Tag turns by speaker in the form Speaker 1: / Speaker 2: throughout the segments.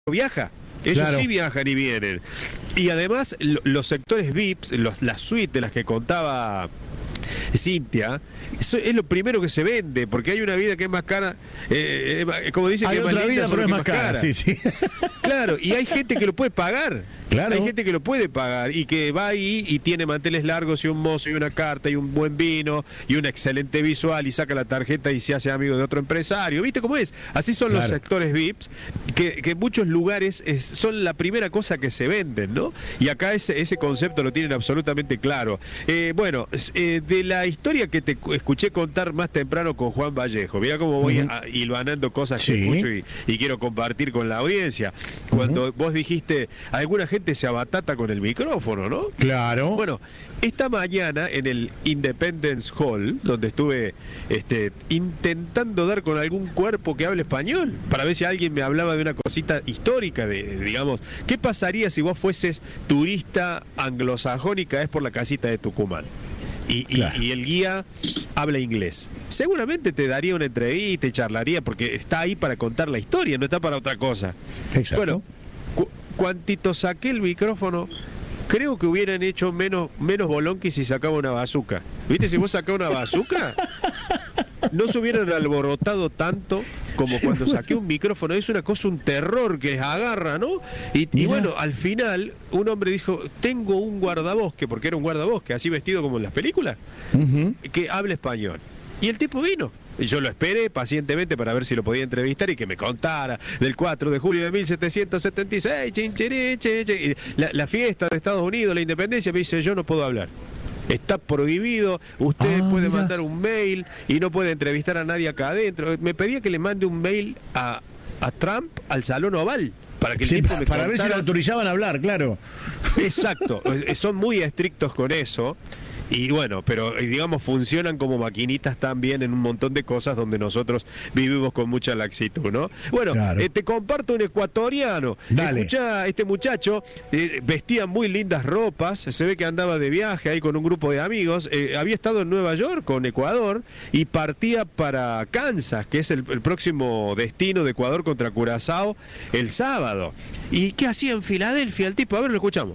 Speaker 1: viaja. Ellos
Speaker 2: Claro.
Speaker 1: sí viajan y vienen. Y además, los sectores VIPs, las suites de las que contaba Cintia, eso es lo primero que se vende, porque hay una vida que es más cara, como dicen,
Speaker 2: Hay
Speaker 1: que es más
Speaker 2: otra
Speaker 1: linda,
Speaker 2: vida,
Speaker 1: solo
Speaker 2: pero es
Speaker 1: que
Speaker 2: más cara. Sí, sí.
Speaker 1: Claro, y hay gente que lo puede pagar.
Speaker 2: Claro.
Speaker 1: Hay gente que lo puede pagar y que va ahí y tiene manteles largos y un mozo y una carta y un buen vino y un excelente visual y saca la tarjeta y se hace amigo de otro empresario. ¿Viste cómo es? Así son los
Speaker 2: Claro.
Speaker 1: sectores VIPs, que en muchos lugares son la primera cosa que se venden, ¿no? Y acá ese concepto lo tienen absolutamente claro. De la historia que te escuché contar más temprano con Juan Vallejo, mirá cómo voy hilvanando cosas que
Speaker 2: Sí.
Speaker 1: escucho y quiero compartir con la audiencia. Cuando vos dijiste, alguna gente se abatata con el micrófono, ¿no?
Speaker 2: Claro.
Speaker 1: Bueno, esta mañana en el Independence Hall, donde estuve intentando dar con algún cuerpo que hable español, para ver si alguien me hablaba de una cosita histórica, digamos, ¿qué pasaría si vos fueses turista anglosajón y caes por la casita de Tucumán?
Speaker 2: Claro.
Speaker 1: Y el guía habla inglés. Seguramente te daría una entrevista y charlaría, porque está ahí para contar la historia, no está para otra cosa.
Speaker 2: Exacto.
Speaker 1: Bueno, cuantito saqué el micrófono, creo que hubieran hecho menos bolón que si sacaba una bazuca. ¿Viste? Si vos sacás una bazuca, no se hubieran alborotado tanto como cuando saqué un micrófono. Es una cosa, un terror que les agarra, ¿no? Y bueno, al final, un hombre dijo, tengo un guardabosque, porque era un guardabosque, así vestido como en las películas, que habla español. Y el tipo vino. Y yo lo esperé pacientemente para ver si lo podía entrevistar y que me contara del 4 de julio de 1776, la fiesta de Estados Unidos, la independencia. Me dice, yo no puedo hablar. Está prohibido, usted puede mandar un mail y no puede entrevistar a nadie acá adentro. Me pedía que le mande un mail a Trump al Salón Oval. Para que el tipo me
Speaker 2: para ver si
Speaker 1: contara.
Speaker 2: lo autorizaban a hablar, claro.
Speaker 1: Exacto, son muy estrictos con eso. Y bueno, pero digamos funcionan como maquinitas también en un montón de cosas donde nosotros vivimos con mucha laxitud, ¿no? Bueno,
Speaker 2: Claro.
Speaker 1: te comparto un ecuatoriano.
Speaker 2: Dale.
Speaker 1: Escuchá, este muchacho vestía muy lindas ropas, se ve que andaba de viaje ahí con un grupo de amigos, había estado en Nueva York con Ecuador y partía para Kansas, que es el próximo destino de Ecuador contra Curazao el sábado. ¿Y qué hacía en Filadelfia el tipo? A ver, lo escuchamos.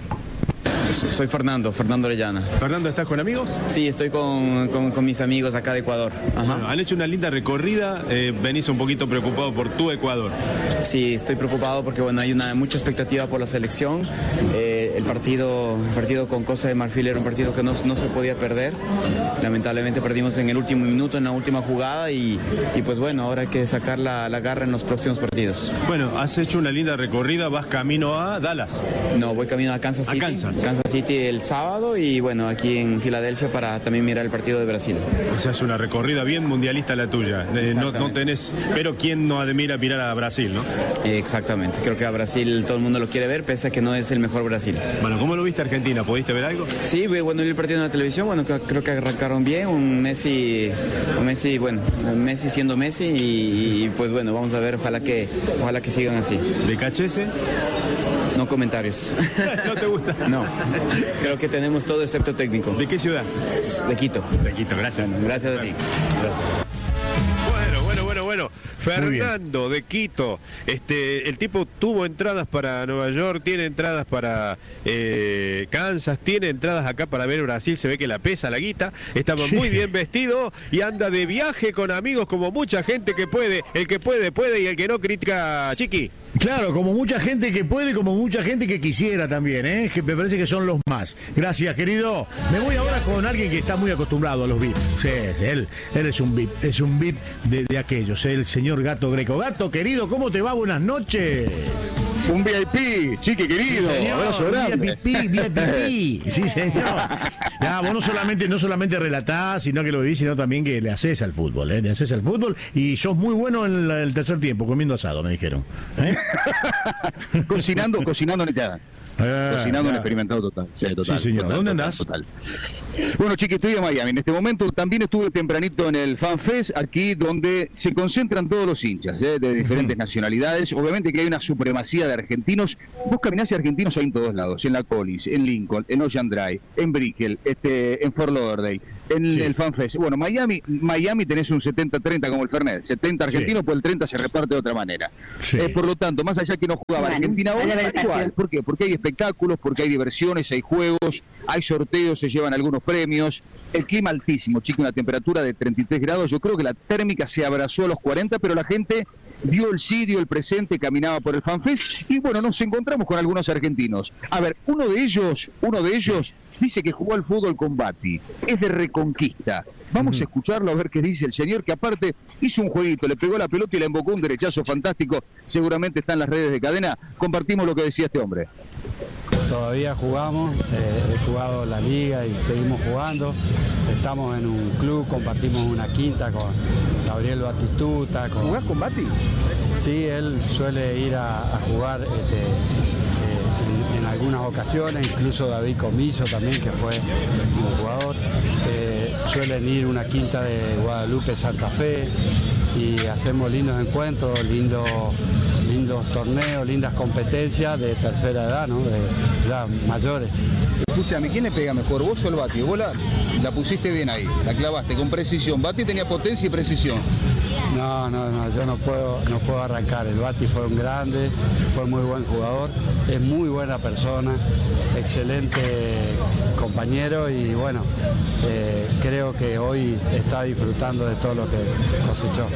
Speaker 3: Soy Fernando Orellana.
Speaker 1: Fernando, ¿estás con amigos?
Speaker 3: Sí, estoy con mis amigos acá de Ecuador. Ajá.
Speaker 1: Bueno, han hecho una linda recorrida, venís un poquito preocupado por tu Ecuador.
Speaker 3: Sí, estoy preocupado porque bueno, hay mucha expectativa por la selección. El partido con Costa de Marfil era un partido que no se podía perder. Lamentablemente perdimos en el último minuto, en la última jugada y pues bueno, ahora hay que sacar la garra en los próximos partidos.
Speaker 1: Bueno, has hecho una linda recorrida, vas camino a Dallas.
Speaker 3: No, voy camino a Kansas City. Kansas City el sábado y bueno, aquí en Filadelfia para también mirar el partido de Brasil.
Speaker 1: O sea, es una recorrida bien mundialista la tuya. No tenés, pero ¿quién no admira mirar a Brasil, no?
Speaker 3: Exactamente, creo que a Brasil todo el mundo lo quiere ver, pese a que no es el mejor Brasil.
Speaker 1: Bueno, ¿cómo lo viste Argentina? ¿Pudiste ver algo?
Speaker 3: Sí, bueno, vi el partido en la televisión, bueno, creo que arrancaron bien, un Messi siendo Messi y pues bueno, vamos a ver, ojalá que sigan así.
Speaker 1: ¿De Cachese?
Speaker 3: No comentarios.
Speaker 1: ¿No te gusta?
Speaker 3: No, creo que tenemos todo excepto técnico.
Speaker 1: ¿De qué ciudad?
Speaker 3: De Quito.
Speaker 1: De Quito, gracias.
Speaker 3: Bueno, gracias a ti. Gracias.
Speaker 1: Bueno, Fernando de Quito, el tipo tuvo entradas para Nueva York, tiene entradas para Kansas, tiene entradas acá para ver Brasil, se ve que la pesa la guita, estaba muy bien vestido y anda de viaje con amigos como mucha gente que puede, el que puede y el que no critica, Chiqui.
Speaker 2: Claro, como mucha gente que puede, como mucha gente que quisiera también, ¿eh? Que me parece que son los más. Gracias, querido. Me voy ahora con alguien que está muy acostumbrado a los VIP. Sí, él es un VIP de aquellos, el señor Gato Greco. Gato, querido, ¿cómo te va? Buenas noches.
Speaker 4: Un VIP, chiqui querido,
Speaker 2: Sí,
Speaker 4: abrazo grande.
Speaker 2: VIP. Sí, señor. Ya, vos no solamente relatás, sino que lo vivís, sino también que le haces al fútbol, ¿eh? Le haces al fútbol y sos muy bueno en el tercer tiempo, comiendo asado, me dijeron.
Speaker 4: cocinando neteada. Cocinando un experimentado total. Sí, total.
Speaker 2: Sí, señor.
Speaker 4: Total,
Speaker 2: ¿Dónde
Speaker 4: total,
Speaker 2: andás?
Speaker 4: Total. Bueno, Chiqui, estoy en Miami. En este momento también estuve tempranito en el Fan Fest, aquí donde se concentran todos los hinchas de diferentes nacionalidades. Obviamente que hay una supremacía de argentinos. Vos caminás y argentinos hay en todos lados. En la Collins, en Lincoln, en Ocean Drive, en Brickell, en Fort Lauderdale, en el Fan Fest. Bueno, Miami tenés un 70-30 como el Fernet. 70 argentinos, pues el 30 se reparte de otra manera.
Speaker 2: Sí.
Speaker 4: Por lo tanto, más allá que no jugaba Argentina hoy, da igual. ¿Por qué? Porque hay espectáculos, porque hay diversiones, hay juegos, hay sorteos, se llevan algunos premios. El clima altísimo, chico, una temperatura de 33 grados. Yo creo que la térmica se abrazó a los 40, pero la gente dio el sí, dio el presente, caminaba por el FanFest y bueno, nos encontramos con algunos argentinos. A ver, uno de ellos dice que jugó al fútbol con Bati, es de Reconquista. Vamos a escucharlo a ver qué dice el señor, que aparte hizo un jueguito, le pegó la pelota y le embocó un derechazo fantástico, seguramente está en las redes de Cadena. Compartimos lo que decía este hombre.
Speaker 5: Todavía jugamos, he jugado la liga y seguimos jugando. Estamos en un club, compartimos una quinta con Gabriel Batistuta.
Speaker 6: ¿Jugás con Bati?
Speaker 5: Sí, él suele ir a jugar en algunas ocasiones, incluso David Comiso también, que fue un jugador. Suelen ir una quinta de Guadalupe, Santa Fe, y hacemos lindos encuentros, lindos torneos, lindas competencias de tercera edad, ¿no? De ya mayores.
Speaker 6: Escúchame, ¿quién le pega mejor, vos o el Bati? Vos la pusiste bien ahí, la clavaste con precisión. Bati tenía potencia y precisión.
Speaker 5: No, yo no puedo arrancar. El Bati fue un grande, fue muy buen jugador, es muy buena persona, excelente compañero y bueno, creo que hoy está disfrutando de todo lo que cosechó.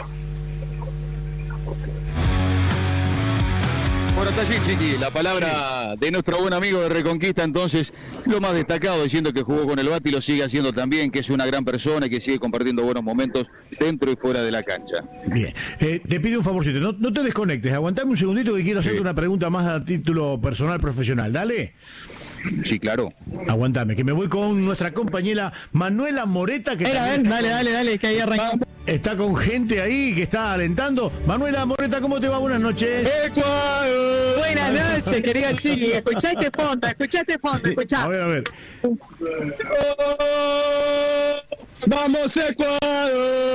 Speaker 4: Bueno, está allí, Chiqui, la palabra de nuestro buen amigo de Reconquista, entonces, lo más destacado, diciendo que jugó con el Bati y lo sigue haciendo también, que es una gran persona y que sigue compartiendo buenos momentos dentro y fuera de la cancha.
Speaker 2: Bien, te pido un favorcito, no te desconectes, aguantame un segundito que quiero hacerte una pregunta más a título personal, profesional, dale.
Speaker 4: Sí, claro.
Speaker 2: Aguantame, que me voy con nuestra compañera Manuela Moreta, que
Speaker 7: dale, que ahí arrancamos.
Speaker 2: Está con gente ahí que está alentando. Manuela Moreta, ¿cómo te va? Buenas noches.
Speaker 7: ¡Ecuador! Buenas noches, querido Chiqui. Escuchá este fondo, escuchá.
Speaker 2: A ver.
Speaker 6: ¡Vamos, Ecuador!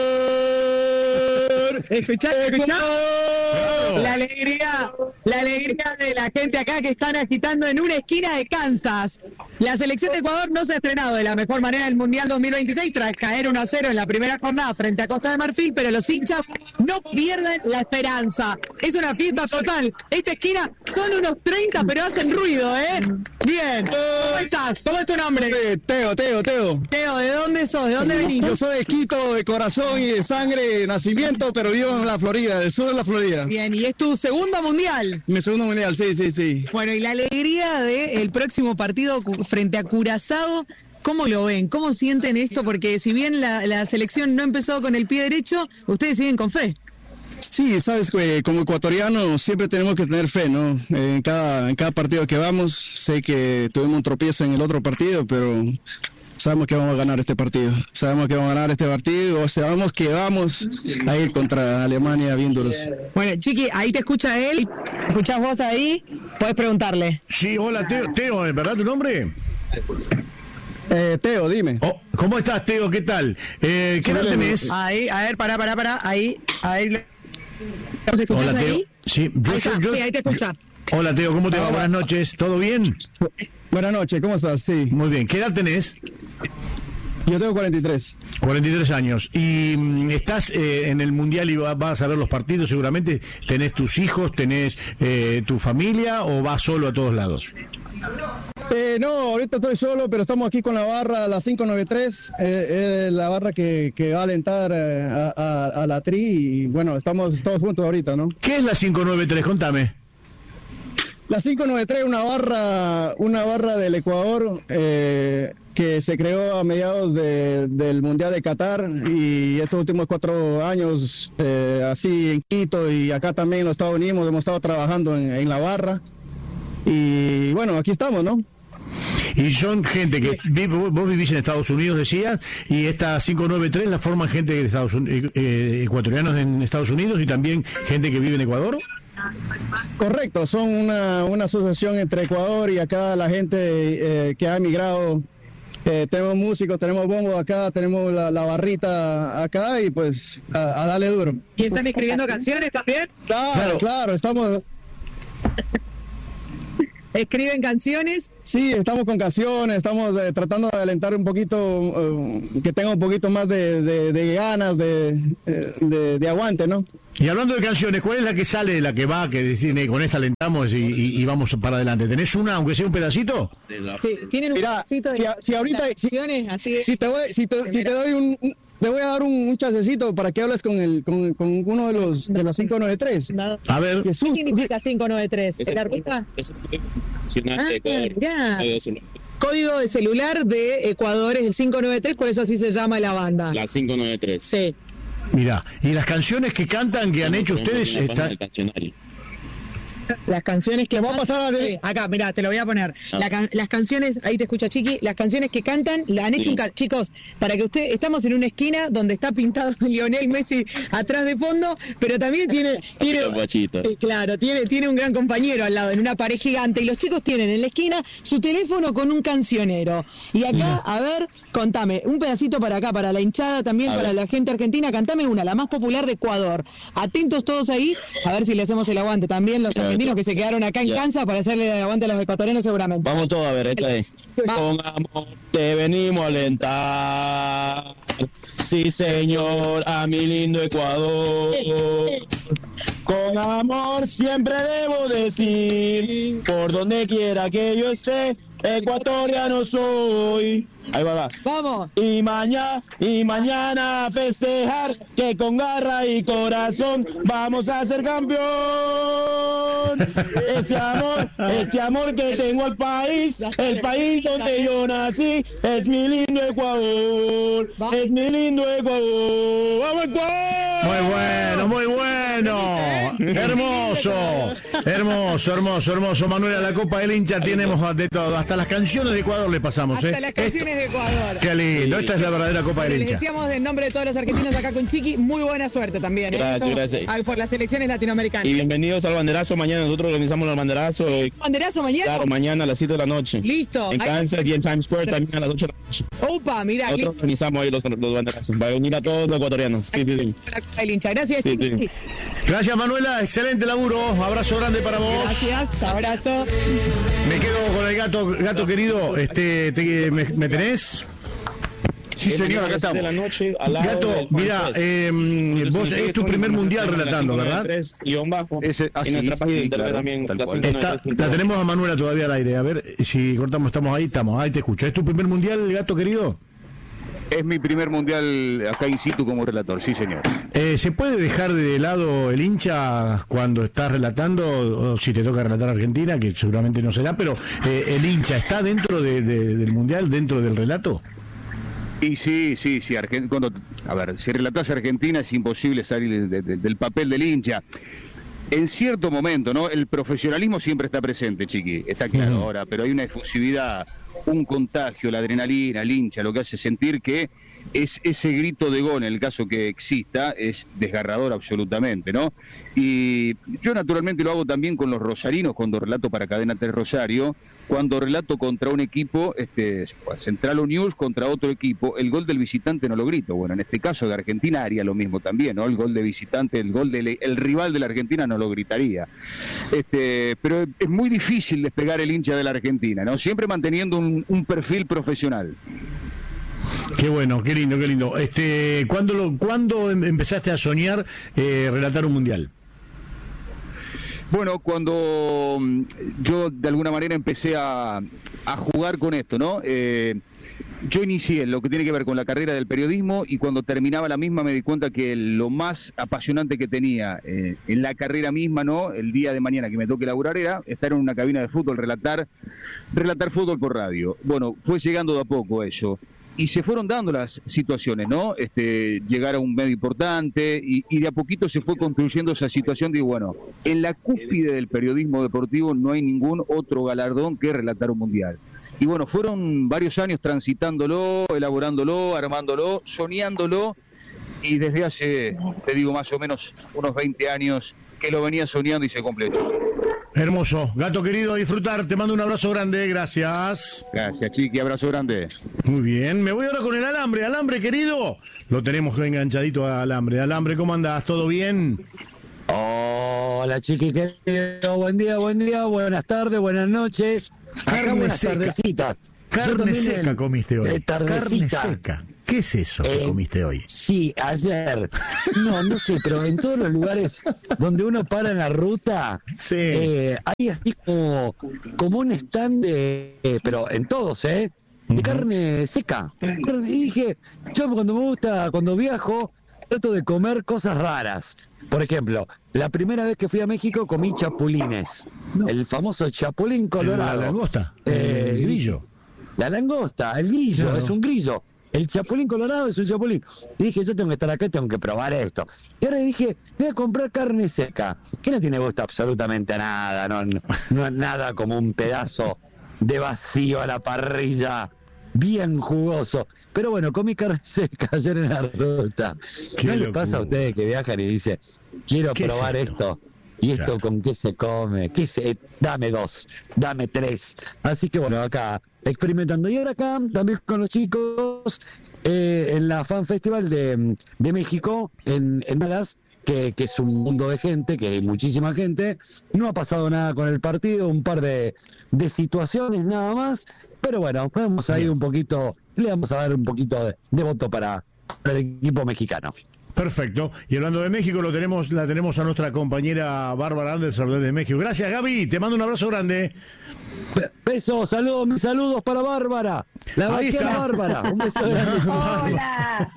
Speaker 7: Escuchá. La alegría de la gente acá que están agitando en una esquina de Kansas. La selección de Ecuador no se ha estrenado de la mejor manera en el Mundial 2026 tras caer 1-0 en la primera jornada frente a Costa de Marfil, pero los hinchas no pierden la esperanza. Es una fiesta total. Esta esquina son unos 30, pero hacen ruido, ¿eh? Bien. ¿Cómo estás? ¿Cómo es tu nombre?
Speaker 6: Teo.
Speaker 7: Teo, ¿de dónde sos? ¿De dónde venís?
Speaker 6: Yo soy de Quito, de corazón y de sangre, de nacimiento, pero vivo en la Florida, del sur de la Florida.
Speaker 7: Bien, ¿y es tu segundo mundial?
Speaker 6: Mi segundo mundial, sí.
Speaker 7: Bueno, y la alegría del próximo partido frente a Curazao, ¿cómo lo ven? ¿Cómo sienten esto? Porque si bien la selección no empezó con el pie derecho, ustedes siguen con fe.
Speaker 6: Sí, sabes que como ecuatorianos siempre tenemos que tener fe, ¿no? En cada partido que vamos, sé que tuvimos un tropiezo en el otro partido, pero sabemos que vamos a ganar este partido. Sabemos que vamos a ir contra Alemania bien duros.
Speaker 7: Bueno, Chiqui, ahí te escucha él. ¿Escuchás vos ahí? Puedes preguntarle.
Speaker 2: Sí, hola Teo, ¿verdad tu nombre?
Speaker 6: Teo, dime.
Speaker 2: Oh, ¿cómo estás, Teo? ¿Qué tal? ¿Qué edad tenés?
Speaker 7: Ahí, a ver, pará. Ahí. ¿Nos escuchás
Speaker 2: Hola, Teo.
Speaker 7: ahí?
Speaker 2: Sí,
Speaker 7: Sí, ahí te escucha.
Speaker 2: Hola, Teo, ¿cómo te va? Buenas noches, ¿todo bien?
Speaker 6: Buenas noches, ¿cómo estás? Sí.
Speaker 2: Muy bien, ¿qué edad tenés?
Speaker 6: Yo tengo 43.
Speaker 2: 43 años. ¿Y estás en el Mundial y vas a ver los partidos seguramente? ¿Tenés tus hijos, tenés tu familia o vas solo a todos lados?
Speaker 6: No, ahorita estoy solo, pero estamos aquí con la barra, la 593, la barra que va a alentar a la Tri y bueno, estamos todos juntos ahorita, ¿no?
Speaker 2: ¿Qué es la 593? Contame.
Speaker 6: La 593 es una barra del Ecuador que se creó a mediados del Mundial de Qatar y estos últimos 4 años así en Quito y acá también en los Estados Unidos hemos estado trabajando en la barra y bueno, aquí estamos, ¿no?
Speaker 2: Y son gente que vos vivís en Estados Unidos, decías, y esta 593 la forman gente de ecuatorianos en Estados Unidos y también gente que vive en Ecuador.
Speaker 6: Correcto, son una asociación entre Ecuador y acá la gente que ha emigrado. Tenemos músicos, tenemos bombos acá, tenemos la barrita acá y pues a darle duro.
Speaker 7: ¿Y están escribiendo canciones también?
Speaker 6: Claro, estamos...
Speaker 7: ¿Escriben canciones?
Speaker 6: Sí, estamos con canciones, estamos tratando de alentar un poquito, que tenga un poquito más de ganas, de aguante, ¿no?
Speaker 2: Y hablando de canciones, ¿cuál es la que sale, la que va, que decir, con esta alentamos y vamos para adelante? ¿Tenés una, aunque sea un pedacito?
Speaker 7: Sí, tienen un pedacito de
Speaker 6: si ahorita,
Speaker 7: canciones, así
Speaker 6: si te doy te voy a dar un chancecito para que hables con uno de los 593.
Speaker 2: A ver.
Speaker 7: ¿Qué significa 593? ¿Es la ruta?
Speaker 8: Es el
Speaker 7: código de celular de Ecuador es el 593, por eso así se llama la banda.
Speaker 8: La 593.
Speaker 7: Sí.
Speaker 2: Mirá, y las canciones que cantan, que han hecho ustedes...
Speaker 7: Las canciones que
Speaker 6: vamos a pasar
Speaker 7: acá, mirá, te lo voy a poner. Las canciones, ahí te escucha Chiqui, las canciones que cantan, la han hecho chicos, para que estamos en una esquina donde está pintado Lionel Messi atrás de fondo, pero también tiene claro, tiene un gran compañero al lado, en una pared gigante, y los chicos tienen en la esquina su teléfono con un cancionero. Y acá, a ver, contame, un pedacito para acá, para la hinchada también, para la gente argentina, cantame una, la más popular de Ecuador. Atentos todos ahí, a ver si le hacemos el aguante también los argentinos que se quedaron acá en Kansas para hacerle el aguante a los ecuatorianos seguramente.
Speaker 8: Vamos todos a ver, esta es. Con amor te venimos a alentar. Sí, señor, a mi lindo Ecuador. Con amor siempre debo decir, por donde quiera que yo esté, ecuatoriano soy. Ahí va.
Speaker 7: Vamos.
Speaker 8: Y mañana festejar, que con garra y corazón vamos a ser campeón. Este amor que tengo al país, el país donde yo nací, es mi lindo Ecuador. Es mi lindo Ecuador. ¡Vamos, Ecuador!
Speaker 2: Muy bueno. Hermoso. Manuela, la Copa del Hincha tenemos de todo. Hasta las canciones de Ecuador le pasamos.
Speaker 7: Hasta las canciones de Ecuador.
Speaker 2: Qué lindo. Esta es la verdadera Copa del Hincha.
Speaker 7: Les decíamos en nombre de todos los argentinos acá con Chiqui, muy buena suerte también.
Speaker 8: Gracias.
Speaker 7: Por las elecciones latinoamericanas.
Speaker 8: Y bienvenidos al banderazo. Mañana nosotros organizamos el banderazo.
Speaker 7: ¿Banderazo mañana?
Speaker 8: Claro, mañana a las 7 de la noche.
Speaker 7: Listo.
Speaker 8: En Kansas y en Times Square también a las 8 de la noche.
Speaker 7: Opa, mira.
Speaker 8: Nosotros organizamos ahí los banderazos. Va a unir a todos los ecuatorianos. Sí.
Speaker 7: El hincha. Gracias.
Speaker 8: Sí.
Speaker 2: Gracias, Manuela. Excelente laburo. Abrazo grande para vos.
Speaker 7: Gracias. Abrazo.
Speaker 2: Me quedo con el gato querido. ¿Me tenés?
Speaker 4: Sí, señor, acá estamos.
Speaker 8: De la noche, al lado
Speaker 2: Gato, mira, vos es tu primer mundial relatando, ¿verdad?
Speaker 8: En nuestra página de internet también.
Speaker 2: La tenemos a Manuela todavía al aire. A ver si cortamos, estamos. Ahí te escucho. ¿Es tu primer mundial, Gato querido?
Speaker 4: Es mi primer mundial acá in situ como relator, sí, señor.
Speaker 2: ¿Se puede dejar de lado el hincha cuando estás relatando, o si te toca relatar a Argentina, que seguramente no será, pero el hincha está dentro del mundial, dentro del relato?
Speaker 4: Y sí, si relatás a Argentina es imposible salir del papel del hincha. En cierto momento, ¿no? El profesionalismo siempre está presente, Chiqui, está claro ahora, pero hay una efusividad, un contagio, la adrenalina, el hincha, lo que hace sentir que es ese grito de gol, en el caso que exista, es desgarrador absolutamente, ¿no? Y yo naturalmente lo hago también con los rosarinos cuando relato para Cadena 3 Rosario, cuando relato contra un equipo, Central o News contra otro equipo, el gol del visitante no lo grito. Bueno, en este caso de Argentina haría lo mismo también, ¿no? El gol de visitante, el rival de la Argentina no lo gritaría. Pero es muy difícil despegar el hincha de la Argentina, ¿no? Siempre manteniendo un perfil profesional.
Speaker 2: Qué bueno, qué lindo. ¿Cuándo empezaste a soñar relatar un mundial?
Speaker 4: Bueno, cuando yo de alguna manera empecé a jugar con esto, ¿no? Yo inicié en lo que tiene que ver con la carrera del periodismo y cuando terminaba la misma me di cuenta que lo más apasionante que tenía en la carrera misma, ¿no? El día de mañana que me toque laburar era estar en una cabina de fútbol, relatar fútbol por radio. Bueno, fue llegando de a poco eso. Y se fueron dando las situaciones, ¿no? Llegar a un medio importante y de a poquito se fue construyendo esa situación de, bueno, en la cúspide del periodismo deportivo no hay ningún otro galardón que relatar un mundial. Y bueno, fueron varios años transitándolo, elaborándolo, armándolo, soñándolo, y desde hace, te digo, más o menos unos 20 años que lo venía soñando y se cumple.
Speaker 2: Hermoso. Gato querido, a disfrutar. Te mando un abrazo grande. Gracias.
Speaker 4: Gracias, Chiqui. Abrazo grande.
Speaker 2: Muy bien. Me voy ahora con el alambre. Alambre, querido. Lo tenemos enganchadito a alambre. Alambre, ¿cómo andás? ¿Todo bien?
Speaker 9: Hola, Chiqui, querido. Buen día, buenas tardes, buenas noches. Acá buenas tardecitas.
Speaker 2: Carne seca comiste hoy. Carne seca. ¿Qué es eso que comiste hoy?
Speaker 9: Sí, ayer. No sé, pero en todos los lugares donde uno para en la ruta,
Speaker 2: sí.
Speaker 9: Hay así como un stand pero en todos, de carne seca. Y dije, yo cuando viajo, trato de comer cosas raras. Por ejemplo, la primera vez que fui a México comí chapulines. El famoso chapulín colorado.
Speaker 2: La langosta, el grillo.
Speaker 9: La langosta, el grillo, claro. Es un grillo. El chapulín colorado es un chapulín. Y dije, yo tengo que estar acá, tengo que probar esto. Y ahora dije, voy a comprar carne seca, que no tiene gusto absolutamente a nada, no es nada como un pedazo de vacío a la parrilla, bien jugoso. Pero bueno, comí carne seca ayer en la ruta. ¿No le pasa a ustedes que viajan y dicen, quiero probar esto? ¿Y esto claro. Con qué se come? Dame 2, dame 3. Así que bueno, acá experimentando. Y ahora acá también con los chicos en la Fan Festival de México, en Dallas, que es un mundo de gente, que hay muchísima gente. No ha pasado nada con el partido, un par de situaciones nada más. Pero bueno, vamos a ir un poquito, le vamos a dar un poquito de voto para el equipo mexicano.
Speaker 2: Perfecto. Y hablando de México, la tenemos a nuestra compañera Bárbara Anderson desde México. Gracias, Gaby. Te mando un abrazo grande.
Speaker 9: Besos, saludos para Bárbara. La vaquera Bárbara. Un beso grande.
Speaker 10: Hola.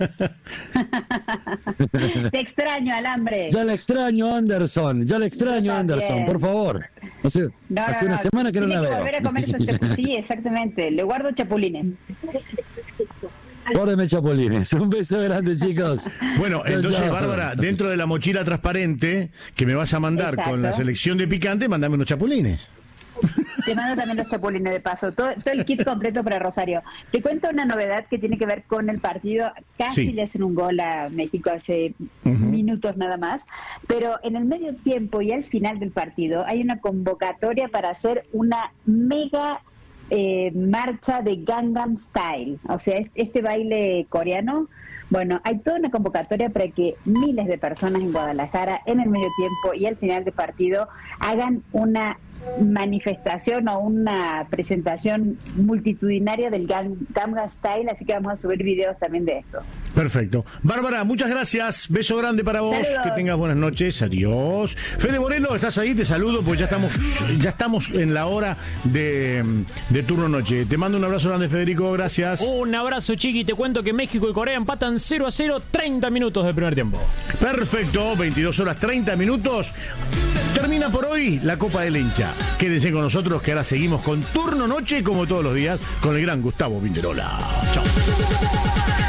Speaker 10: Te extraño, Alambre.
Speaker 9: Ya la extraño, Anderson. Por favor. Hace una semana que no la veo.
Speaker 10: Volver a comer esos chapulines. Sí, exactamente. Le guardo chapulines.
Speaker 9: Guárdeme chapulines. Un beso grande, chicos.
Speaker 2: Bueno, entonces, Bárbara, dentro de la mochila transparente que me vas a mandar con la selección de picante, mandame unos chapulines.
Speaker 10: Te mando también los chapulines de paso, todo el kit completo para Rosario. Te cuento una novedad que tiene que ver con el partido. Casi le hacen un gol a México hace minutos nada más, pero en el medio tiempo y al final del partido hay una convocatoria para hacer una mega marcha de Gangnam Style, o sea, este baile coreano. Bueno, hay toda una convocatoria para que miles de personas en Guadalajara en el medio tiempo y al final del partido hagan una manifestación o una presentación multitudinaria del Gangnam Style, así que vamos a subir videos también de esto.
Speaker 2: Perfecto. Bárbara, muchas gracias. Beso grande para vos.
Speaker 10: Saludos.
Speaker 2: Que tengas buenas noches. Adiós. Fede Moreno, ¿estás ahí? Te saludo, pues ya estamos en la hora de turno noche. Te mando un abrazo grande, Federico. Gracias.
Speaker 11: Un abrazo, Chiqui. Te cuento que México y Corea empatan 0-0, 30 minutos del primer tiempo.
Speaker 2: Perfecto. 22 horas 30 minutos. Termina por hoy la Copa del Hincha. Quédense con nosotros que ahora seguimos con turno noche como todos los días con el gran Gustavo Vinderola. Chao.